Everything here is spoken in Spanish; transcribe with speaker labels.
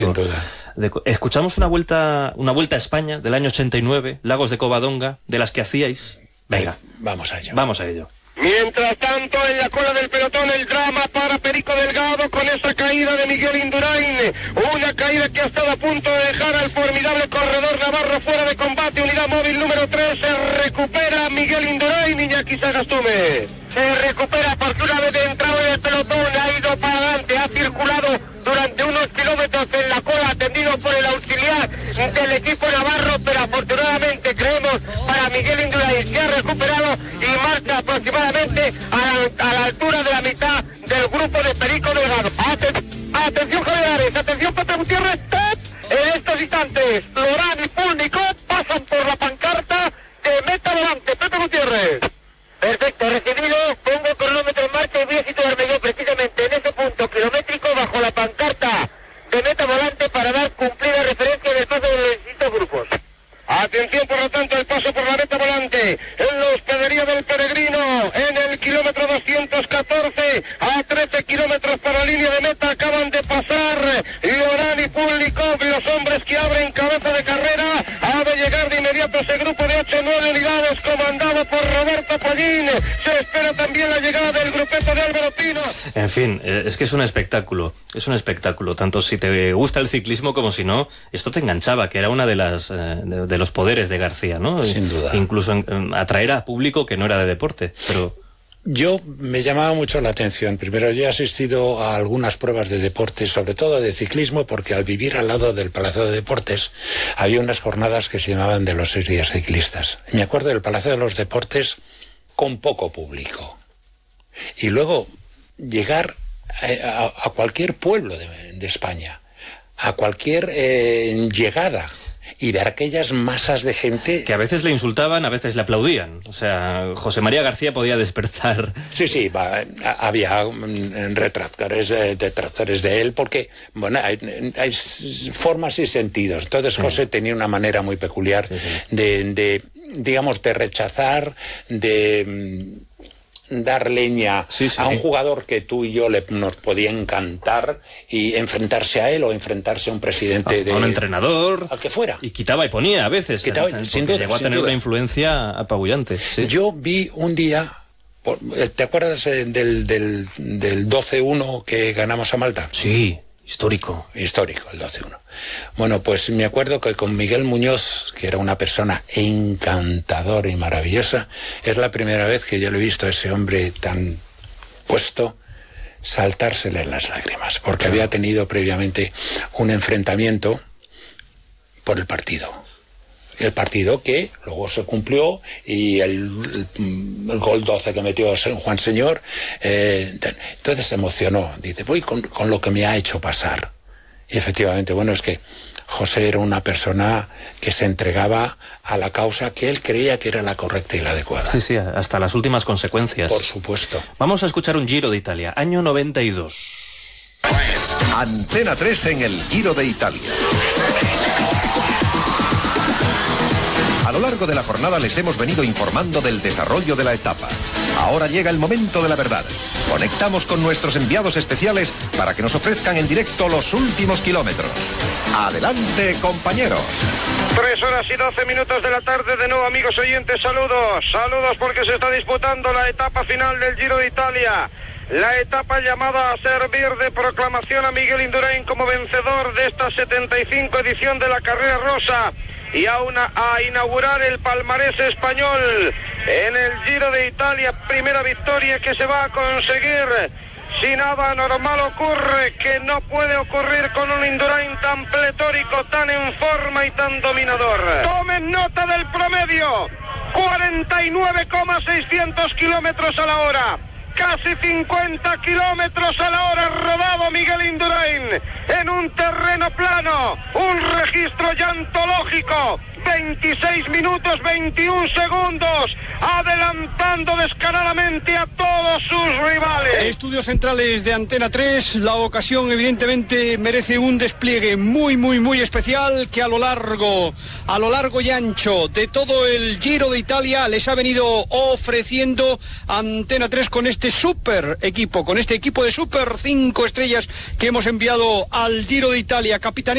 Speaker 1: Sin duda.
Speaker 2: Escuchamos una vuelta a España del año 89, Lagos de Covadonga, de las que hacíais. Venga,
Speaker 1: vamos a ello.
Speaker 2: Vamos a ello.
Speaker 3: Mientras tanto, en la cola del pelotón, el drama para Perico Delgado con esa caída de Miguel Indurain. Una caída que ha estado a punto de dejar al formidable corredor navarro fuera de combate. Unidad móvil número 3, se recupera Miguel Indurain, Iñaki Sagastume. Se recupera porque una vez entrado en el pelotón ha ido para adelante, ha circulado durante unos kilómetros en la cola, atendido por el auxiliar del equipo navarro, pero afortunadamente creemos para Miguel Indurain, se ha recuperado y marcha aproximadamente a la altura de la mitad del grupo de Perico Delgado. Atención Javier, atención Pepe Gutiérrez, en estos instantes Lorán y Púlnico pasan por la pancarta de meta volante. Pepe Gutiérrez. Perfecto, recibido, pongo cronómetro en marcha y voy a situarme yo precisamente en ese punto kilométrico bajo la pancarta de meta volante para dar cumplida referencia del paso de los distintos grupos. Atención, por lo tanto, el paso por la meta volante en la hospedería del Peregrino, en el kilómetro 214, a 13 kilómetros para la línea de meta, acaban de pasar Lorán y Púlnikov, los hombres que abren cabeza de carrera. Ha de llegar de inmediato ese grupo de 8-9 unidades comandado por Roberto Pollín. Se espera también la llegada del grupeto de Álvaro Pino.
Speaker 2: En fin, es que es un espectáculo, tanto si te gusta el ciclismo como si no. Esto te enganchaba, que era una de las de los poderes de García, ¿no?
Speaker 1: Sin duda.
Speaker 2: Incluso atraer a público que no era de deporte, pero...
Speaker 1: Yo me llamaba mucho la atención. Primero, yo he asistido a algunas pruebas de deporte, sobre todo de ciclismo, porque al vivir al lado del Palacio de Deportes había unas jornadas que se llamaban de los 6 días ciclistas. Me acuerdo del Palacio de los Deportes con poco público. Y luego llegar a cualquier pueblo de España, a cualquier llegada, y ver aquellas masas de gente...
Speaker 2: Que a veces le insultaban, a veces le aplaudían. O sea, José María García podía despertar...
Speaker 1: Sí, había detractores de él, porque, bueno, hay formas y sentidos. Entonces José tenía una manera muy peculiar de rechazar, de... dar leña a un jugador que tú y yo nos podía encantar y enfrentarse a él o enfrentarse a un presidente
Speaker 2: a un entrenador,
Speaker 1: al que fuera,
Speaker 2: y quitaba y ponía a veces,
Speaker 1: sin duda,
Speaker 2: llegó a tener una influencia apabullante.
Speaker 1: Yo vi un día, ¿te acuerdas del 12-1 que ganamos a Malta?
Speaker 2: Sí, histórico,
Speaker 1: el 12-1. Bueno, pues me acuerdo que con Miguel Muñoz, que era una persona encantadora y maravillosa, es la primera vez que yo le he visto a ese hombre tan puesto saltársele las lágrimas, porque había tenido previamente un enfrentamiento por el partido. El partido que luego se cumplió y el gol 12 que metió Juan Señor, entonces se emocionó, dice, voy con lo que me ha hecho pasar. Y efectivamente, bueno, es que José era una persona que se entregaba a la causa que él creía que era la correcta y la adecuada.
Speaker 2: Sí, hasta las últimas consecuencias.
Speaker 1: Por supuesto.
Speaker 2: Vamos a escuchar un Giro de Italia, año 92.
Speaker 4: Antena 3 en el Giro de Italia. A lo largo de la jornada les hemos venido informando del desarrollo de la etapa. Ahora llega el momento de la verdad. Conectamos con nuestros enviados especiales para que nos ofrezcan en directo los últimos kilómetros. Adelante, compañeros.
Speaker 3: 3 horas y 12 minutos de la tarde, de nuevo, amigos oyentes, saludos porque se está disputando la etapa final del Giro de Italia. La etapa llamada a servir de proclamación a Miguel Indurain como vencedor de esta 75 edición de la Carrera Rosa y a inaugurar el palmarés español en el Giro de Italia. Primera victoria que se va a conseguir. Si nada anormal ocurre, que no puede ocurrir con un Indurain tan pletórico, tan en forma y tan dominador. Tomen nota del promedio: 49,600 kilómetros a la hora. Casi 50 kilómetros a la hora rodado Miguel Indurain en un terreno plano, un registro ya antológico, 26 minutos 21 segundos, adelantando descaradamente a todos sus rivales.
Speaker 5: Estudios centrales de Antena 3, la ocasión evidentemente merece un despliegue muy especial que a lo largo y ancho de todo el Giro de Italia les ha venido ofreciendo Antena 3 con este super equipo, con este equipo de super 5 estrellas que hemos enviado al Giro de Italia, capitán.